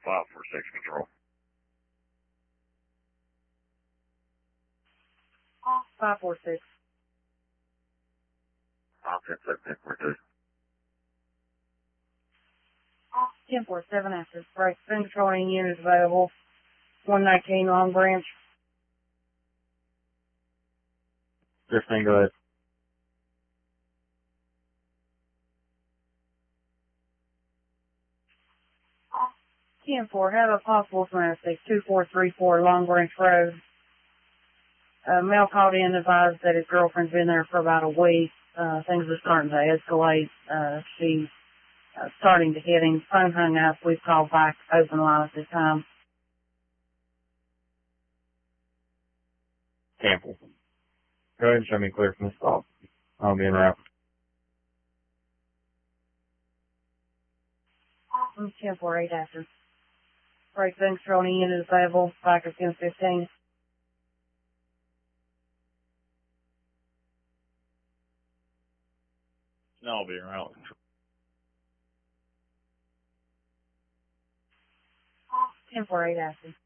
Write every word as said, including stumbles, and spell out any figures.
five four six control. five four six. I'll ten seven ten four two. ten four seven after. Right, spin controlling unit available. one nineteen Long Branch. fifteen, go ahead. ten four, have a possible domestic, two four three four Long Branch Road. Uh, male called in, advised that his girlfriend's been there for about a week. Uh, things are starting to escalate. Uh, she's uh, starting to hit him. Phone hung up. We've called back, open line at this time. Campbell. Go ahead and show me clear from this call. I'll be in route. ten four eight after. Right, spin controlling unit available. Back at ten fifteen. No, I'll be in route. ten four eight after.